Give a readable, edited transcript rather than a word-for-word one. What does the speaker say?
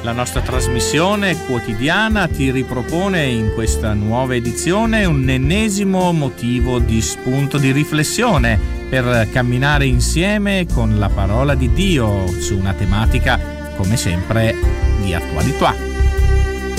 La nostra trasmissione quotidiana ti ripropone in questa nuova edizione un ennesimo motivo di spunto di riflessione per camminare insieme con la parola di Dio su una tematica, come sempre, di attualità.